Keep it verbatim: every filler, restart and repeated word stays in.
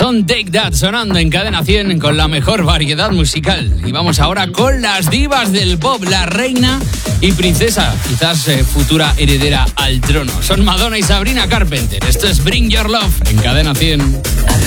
Don't Take That sonando en Cadena cien con la mejor variedad musical. Y vamos ahora con las divas del pop, la reina y princesa, quizás eh, futura heredera al trono. Son Madonna y Sabrina Carpenter. Esto es Bring Your Love en Cadena cien.